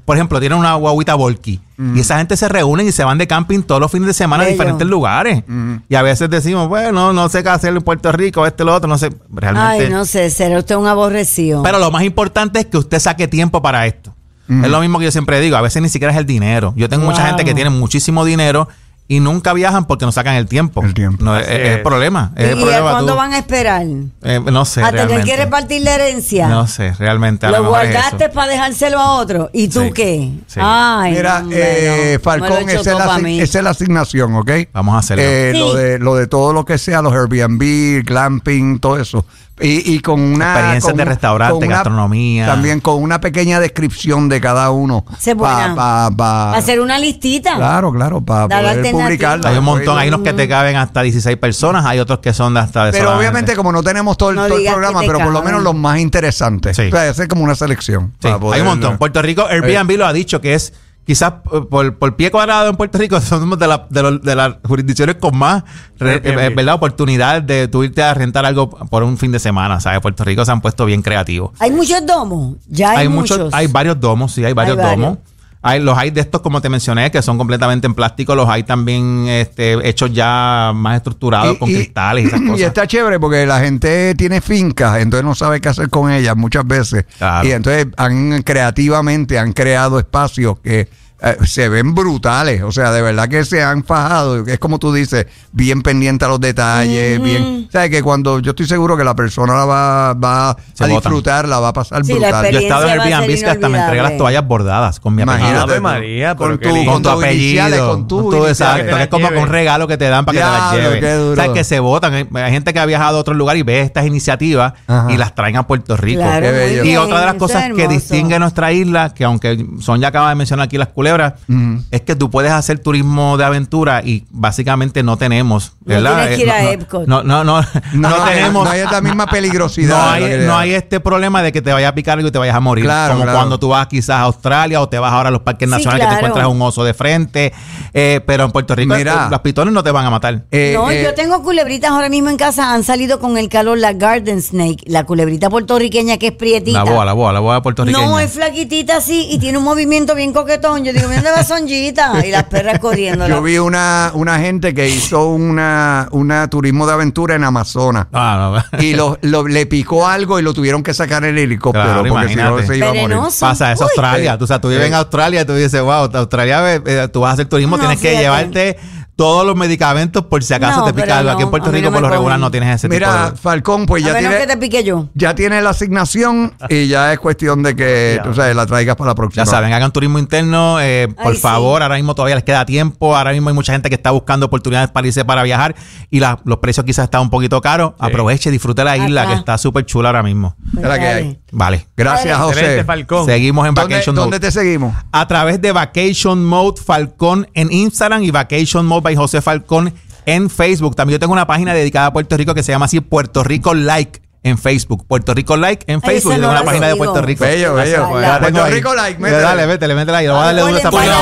por ejemplo, tienen una guaguita Volky. Y esa gente se reúnen y se van de camping todos los fines de semana a diferentes lugares. Y a veces decimos, bueno, no sé qué hacer en Puerto Rico, lo otro, no sé. Realmente. Ay, no sé, será usted un aborrecido. Pero lo más importante es que usted saque tiempo para esto. Es lo mismo que yo siempre digo, a veces ni siquiera es el dinero. Yo tengo mucha gente que tiene muchísimo dinero y nunca viajan porque no sacan el tiempo. No, es el problema. ¿Y a cuándo van a esperar? No sé. ¿A tener que repartir la herencia? No sé, realmente. Lo guardaste para dejárselo a otro. ¿Y tú qué? Sí. Ay, mira, Falcón, esa es la asignación, ¿ok? Vamos a hacerlo. Lo de todo lo que sea, los Airbnb, glamping, todo eso. Y con una experiencias de restaurante, gastronomía. También con una pequeña descripción de cada uno. Para hacer una listita. Claro, para poder publicarla. Hay un montón, hay unos que te caben hasta 16 personas, hay otros que son de hasta de Pero obviamente como no tenemos todo el programa, pero por lo menos los más interesantes. Sí. O sea, hacer como una selección. Sí, hay un montón. Puerto Rico, Airbnb lo ha dicho que es quizás por pie cuadrado en Puerto Rico somos de las jurisdicciones con más ¿verdad? Oportunidades de tú irte a rentar algo por un fin de semana, ¿sabes? Puerto Rico se han puesto bien creativos. Hay muchos domos, hay muchos. Hay varios domos, sí, hay varios domos. Los hay de estos, como te mencioné, que son completamente en plástico. Los hay también hechos ya más estructurados con cristales y esas cosas. Y está chévere porque la gente tiene fincas, entonces no sabe qué hacer con ellas muchas veces. Claro. Y entonces creativamente han creado espacios que se ven brutales. O sea, de verdad que se han fajado. Es como tú dices, bien pendiente a los detalles. Bien, o sea, que cuando yo estoy seguro que la persona la va a disfrutar, la va a pasar brutal. Yo he estado en Airbnb que hasta me entregué las toallas bordadas con mi apellido. Imagínate, María, con tu apellido. Con tu exacto. Que es como un regalo que te dan para que te las lleves. O sea, que se votan. Hay gente que ha viajado a otro lugar y ve estas iniciativas y las traen a Puerto Rico. Claro, y otra de las cosas que distingue nuestra isla, que aunque Sonia acaba de mencionar aquí las culebras, es que tú puedes hacer turismo de aventura y básicamente no tenemos, ¿verdad? No tienes que ir a Epcot. No tenemos. No hay la misma peligrosidad. No hay este problema de que te vaya a picar algo y te vayas a morir. Como cuando tú vas quizás a Australia o te vas ahora a los parques nacionales que te encuentras un oso de frente. Pero en Puerto Rico las pitones no te van a matar. Yo tengo culebritas ahora mismo en casa. Han salido con el calor la Garden Snake, la culebrita puertorriqueña que es prietita. La boa puertorriqueña. No, es flaquitita así y tiene un movimiento bien coquetón. Yo digo, ¿dónde va Sonjita? Y las perras corriendo. Yo vi una gente que hizo una turismo de aventura en Amazonas. Y le picó algo y lo tuvieron que sacar en el helicóptero. Claro, porque si no se iba a morir. Pasa eso, Australia. O sea, tú vives en Australia y tú dices, wow, Australia, tú vas a hacer turismo, tienes que llevarte todos los medicamentos por si acaso te pica algo. Aquí en Puerto Rico por lo regular no tienes ese tipo de... Mira, Falcón, pues ya tiene... que te pique yo. Ya tiene la asignación y ya es cuestión de que tú sabes, la traigas para la próxima. Ya saben, hagan turismo interno, por favor, ahora mismo todavía les queda tiempo, ahora mismo hay mucha gente que está buscando oportunidades para irse para viajar y los precios quizás están un poquito caros. Aproveche, disfrute la isla que está súper chula ahora mismo. Es la que hay. Vale. Gracias, José. Falcón. Seguimos en Vacation Mode. ¿Dónde te seguimos? A través de Vacation Mode Falcón en Instagram y Vacation Mode by José Falcón en Facebook. También yo tengo una página dedicada a Puerto Rico que se llama así Puerto Rico Like en Facebook. Puerto Rico Like en Facebook. Yo tengo una página de Puerto Rico. Bello. Puerto Rico Like. Métele. Dale, métele ahí. Lo voy a darle duro a esa página.